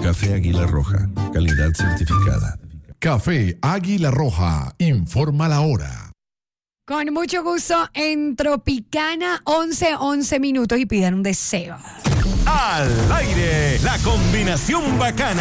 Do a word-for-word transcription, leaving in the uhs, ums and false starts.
Café Águila Roja, calidad certificada. Café Águila Roja, informa la hora. Con mucho gusto en Tropicana, once, once minutos y pidan un deseo. Al aire, la combinación bacana.